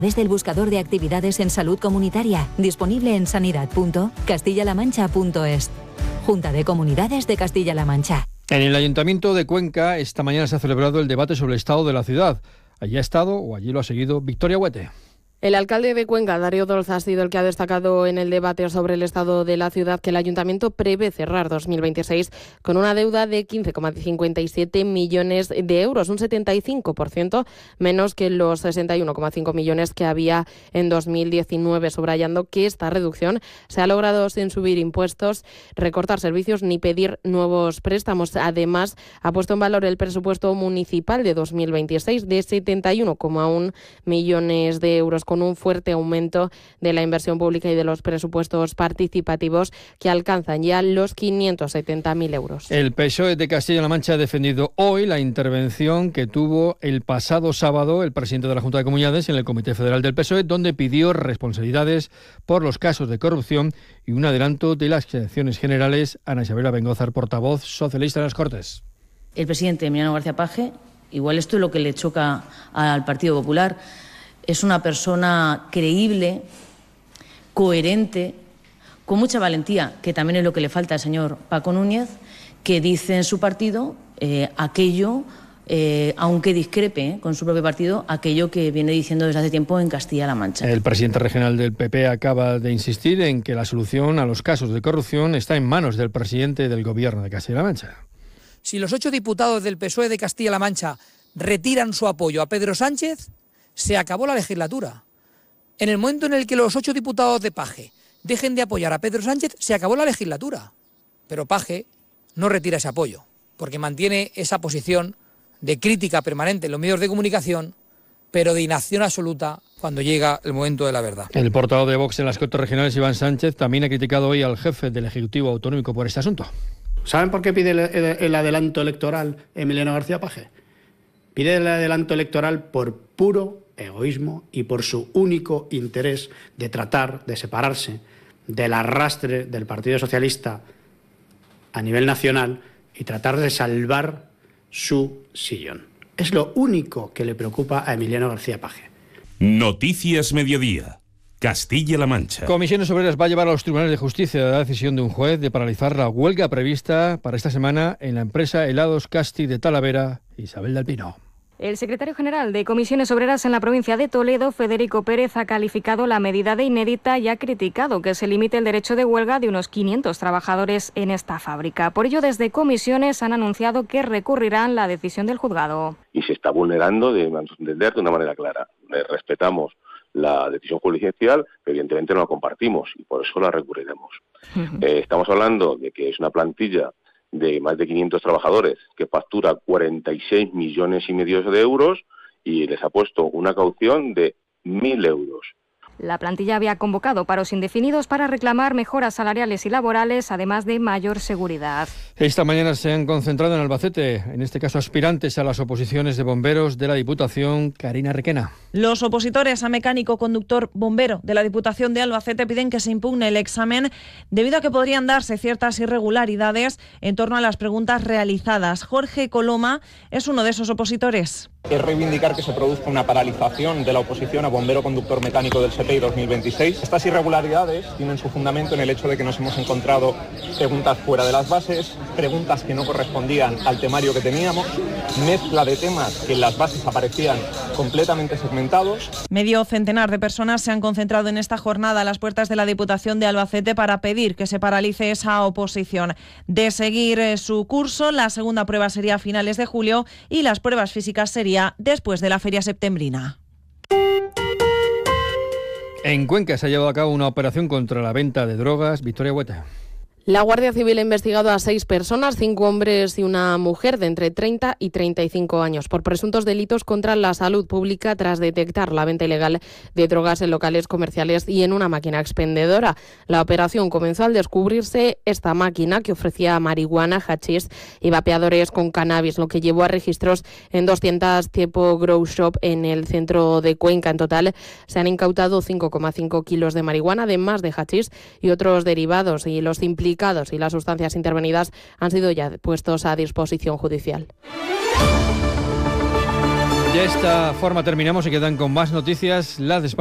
Desde el buscador de actividades en salud comunitaria, disponible en sanidad.castilla-la-mancha.es. Junta de Comunidades de Castilla-La Mancha. En el Ayuntamiento de Cuenca, esta mañana se ha celebrado el debate sobre el estado de la ciudad. Allí ha estado, o allí lo ha seguido, Victoria Huete. El alcalde de Cuenca, Darío Dolz, ha sido el que ha destacado en el debate sobre el estado de la ciudad que el ayuntamiento prevé cerrar 2026 con una deuda de 15,57 millones de euros, un 75% menos que los 61,5 millones que había en 2019, subrayando que esta reducción se ha logrado sin subir impuestos, recortar servicios ni pedir nuevos préstamos. Además, ha puesto en valor el presupuesto municipal de 2026 de 71,1 millones de euros, con un fuerte aumento de la inversión pública y de los presupuestos participativos que alcanzan ya los 570.000 euros. El PSOE de Castilla-La Mancha ha defendido hoy la intervención que tuvo el pasado sábado el presidente de la Junta de Comunidades en el Comité Federal del PSOE, donde pidió responsabilidades por los casos de corrupción y un adelanto de las elecciones generales. Ana Isabel Bengózar, portavoz socialista en las Cortes. El presidente Emiliano García Paje, igual esto es lo que le choca al Partido Popular, es una persona creíble, coherente, con mucha valentía, que también es lo que le falta al señor Paco Núñez, que dice en su partido aquello, aunque discrepe con su propio partido, aquello que viene diciendo desde hace tiempo en Castilla-La Mancha. El presidente regional del PP acaba de insistir en que la solución a los casos de corrupción está en manos del presidente del Gobierno de Castilla-La Mancha. Si los 8 diputados del PSOE de Castilla-La Mancha retiran su apoyo a Pedro Sánchez, se acabó la legislatura. En el momento en el que los 8 diputados de Paje dejen de apoyar a Pedro Sánchez, se acabó la legislatura. Pero Paje no retira ese apoyo, porque mantiene esa posición de crítica permanente en los medios de comunicación, pero de inacción absoluta cuando llega el momento de la verdad. El portavoz de Vox en las Cortes Regionales, Iván Sánchez, también ha criticado hoy al jefe del Ejecutivo Autonómico por este asunto. ¿Saben por qué pide el adelanto electoral Emiliano García Paje? Pide el adelanto electoral por puro egoísmo y por su único interés de tratar de separarse del arrastre del Partido Socialista a nivel nacional y tratar de salvar su sillón. Es lo único que le preocupa a Emiliano García Paje. Noticias Mediodía. Castilla-La Mancha. Comisiones Obreras va a llevar a los tribunales de justicia la decisión de un juez de paralizar la huelga prevista para esta semana en la empresa Helados Casti de Talavera, Isabel del Pino. El secretario general de Comisiones Obreras en la provincia de Toledo, Federico Pérez, ha calificado la medida de inédita y ha criticado que se limite el derecho de huelga de unos 500 trabajadores en esta fábrica. Por ello, desde Comisiones han anunciado que recurrirán la decisión del juzgado. Y se está vulnerando, de entender, de una manera clara. Respetamos la decisión judicial, pero evidentemente no la compartimos y por eso la recurriremos. Estamos hablando de que es una plantilla de más de 500 trabajadores que factura 46,5 millones de euros y les ha puesto una caución de 1.000 euros. La plantilla había convocado paros indefinidos para reclamar mejoras salariales y laborales, además de mayor seguridad. Esta mañana se han concentrado en Albacete, en este caso aspirantes a las oposiciones de bomberos de la Diputación. Karina Requena. Los opositores a mecánico conductor bombero de la Diputación de Albacete piden que se impugne el examen debido a que podrían darse ciertas irregularidades en torno a las preguntas realizadas. Jorge Coloma es uno de esos opositores. Es reivindicar que se produzca una paralización de la oposición a bombero conductor mecánico del SEPEI 2026. Estas irregularidades tienen su fundamento en el hecho de que nos hemos encontrado preguntas fuera de las bases, preguntas que no correspondían al temario que teníamos, mezcla de temas que en las bases aparecían completamente segmentados. Medio centenar de personas se han concentrado en esta jornada a las puertas de la Diputación de Albacete para pedir que se paralice esa oposición. De seguir su curso, la segunda prueba sería a finales de julio y las pruebas físicas serían después de la feria septembrina. En Cuenca se ha llevado a cabo una operación contra la venta de drogas. Victoria Hueta. La Guardia Civil ha investigado a 6 personas, 5 hombres y una mujer de entre 30 y 35 años, por presuntos delitos contra la salud pública tras detectar la venta ilegal de drogas en locales comerciales y en una máquina expendedora. La operación comenzó al descubrirse esta máquina que ofrecía marihuana, hachís y vapeadores con cannabis, lo que llevó a registros en 2 tiendas tipo Grow Shop en el centro de Cuenca. En total se han incautado 5,5 kilos de marihuana, además de hachís y otros derivados, y los implicados y las sustancias intervenidas han sido ya puestos a disposición judicial. De esta forma terminamos y quedan con más noticias las de España.